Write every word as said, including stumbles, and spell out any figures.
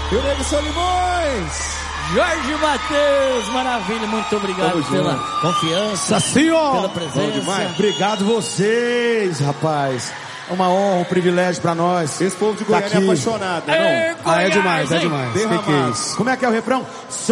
E o Nego Solimões. Jorge Matheus, maravilha, muito obrigado Tamo pela junto. confiança, Assim, ó. pela presença. Obrigado vocês, rapaz. É uma honra, um privilégio pra nós. Esse povo de Goiânia é apaixonado, né, não? É, Ah, é Goiás, demais, é hein? demais. Que que é isso? Como é que é o refrão?